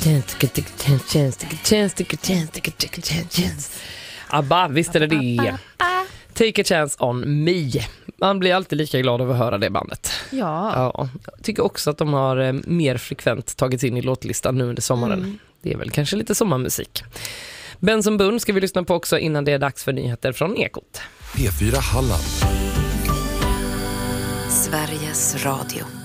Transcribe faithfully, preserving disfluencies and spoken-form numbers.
Abba, visst är det det. Take a chance on me. Man blir alltid lika glad av att höra det bandet. Ja. Ja. Jag tycker också att de har eh, mer frekvent tagits in i låtlistan nu under sommaren. Mm. Det är väl kanske lite sommarmusik. Benson Boone ska vi lyssna på också innan det är dags för nyheter från Ekot. P fyra Halland. Sveriges Radio.